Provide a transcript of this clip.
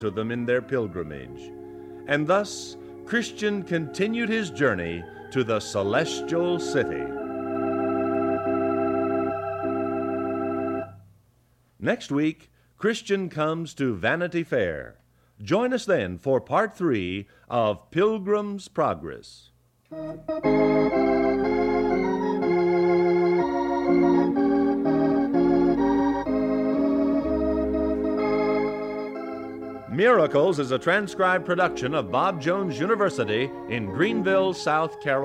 to them in their pilgrimage. And thus, Christian continued his journey to the celestial city. Next week, Christian comes to Vanity Fair. Join us then for Part 3 of Pilgrim's Progress. Miracles is a transcribed production of Bob Jones University in Greenville, South Carolina.